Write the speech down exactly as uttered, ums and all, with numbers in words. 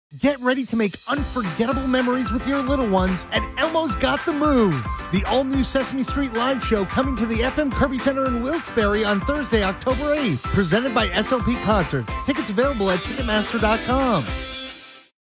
Get ready to make unforgettable memories with your little ones at Elmo's Got the Moves, the all-new Sesame Street live show coming to the F M Kirby Center in Wilkes-Barre on Thursday, October eighth, presented by S L P Concerts. Tickets available at Ticketmaster dot com.